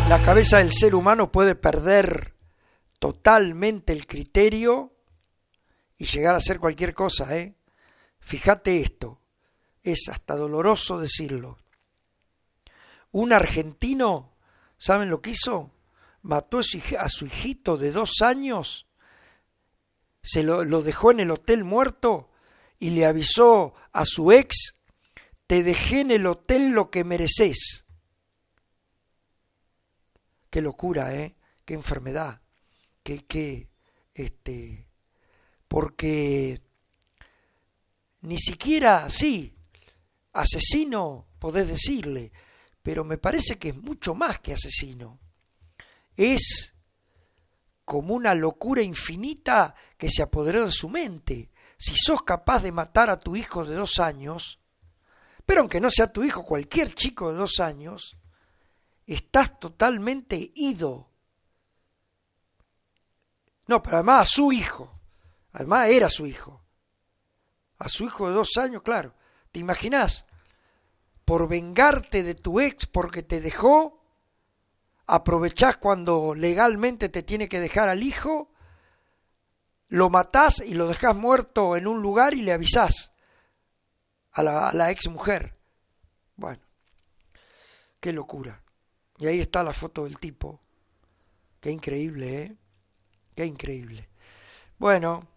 La cabeza del ser humano puede perder totalmente el criterio y llegar a hacer cualquier cosa, ¿eh? Fíjate esto, es hasta doloroso decirlo. Un argentino, ¿saben lo que hizo? Mató a su hijito de 2 años, se lo dejó en el hotel muerto y le avisó a su ex: te dejé en el hotel lo que mereces. Qué locura, ¿eh? Qué enfermedad. Porque ni siquiera, sí, asesino podés decirle, pero me parece que es mucho más que asesino. Es como una locura infinita que se apoderó de su mente. Si sos capaz de matar a tu hijo de 2 años, pero aunque no sea tu hijo, cualquier chico de 2 años, estás totalmente ido. No, pero además a su hijo, además era su hijo, a su hijo de 2 años, claro. ¿Te imaginás? Por vengarte de tu ex porque te dejó, aprovechás cuando legalmente te tiene que dejar al hijo, lo matás y lo dejás muerto en un lugar y le avisás a la ex mujer. Bueno, qué locura. Y ahí está la foto del tipo. Qué increíble, ¿eh? Qué increíble. Bueno,